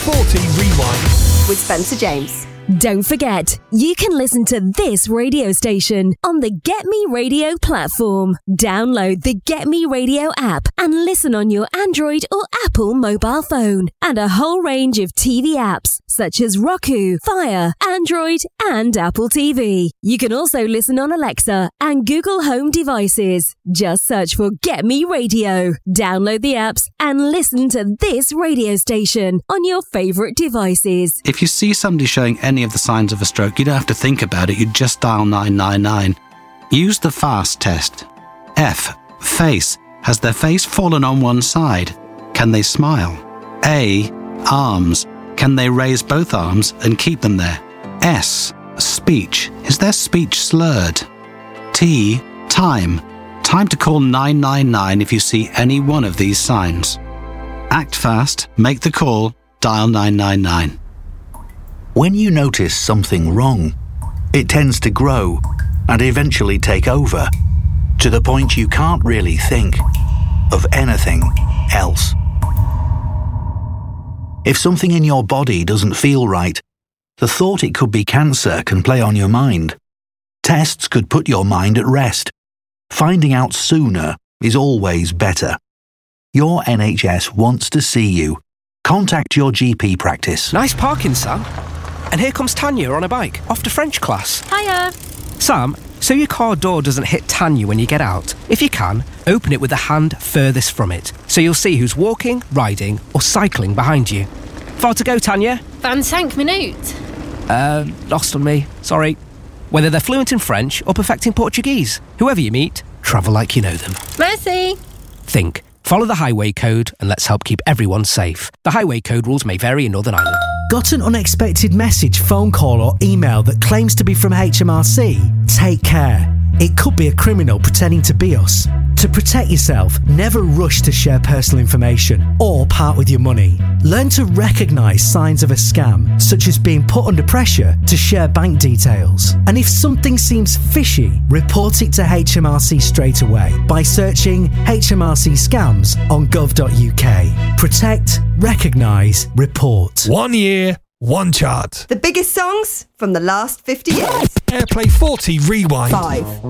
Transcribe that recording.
40 Rewind with Spencer James. Don't forget, you can listen to this radio station on the Get Me Radio platform. Download the Get Me Radio app and listen on your Android or Apple mobile phone. And a whole range of TV apps such as Roku, Fire, Android and Apple TV. You can also listen on Alexa and Google Home devices. Just search for Get Me Radio. Download the apps and listen to this radio station on your favourite devices. If you see somebody showing any of the signs of a stroke, you don't have to think about it, you just dial 999. Use the FAST test. F. Face. Has their face fallen on one side? Can they smile? A. Arms. Can they raise both arms and keep them there? S. Speech. Is their speech slurred? T. Time. Time to call 999 if you see any one of these signs. Act fast, make the call, dial 999. When you notice something wrong, it tends to grow and eventually take over, to the point you can't really think of anything else. If something in your body doesn't feel right, the thought it could be cancer can play on your mind. Tests could put your mind at rest. Finding out sooner is always better. Your NHS wants to see you. Contact your GP practice. Nice parking, Sam. And here comes Tanya on a bike, off to French class. Hiya. Sam, so your car door doesn't hit Tanya when you get out. If you can, open it with the hand furthest from it, so you'll see who's walking, riding or cycling behind you. Far to go, Tanya? 25 minutes. Lost on me. Sorry. Whether they're fluent in French or perfecting Portuguese, whoever you meet, travel like you know them. Merci. Think. Follow the highway code and let's help keep everyone safe. The highway code rules may vary in Northern Ireland. Got an unexpected message, phone call or email that claims to be from HMRC? Take care. It could be a criminal pretending to be us. To protect yourself, never rush to share personal information or part with your money. Learn to recognise signs of a scam, such as being put under pressure to share bank details. And if something seems fishy, report it to HMRC straight away by searching HMRC scams on gov.uk. Protect, recognise, report. 1 year, 1 chart. The biggest songs from the last 50 years. Airplay 40 Rewind. 5.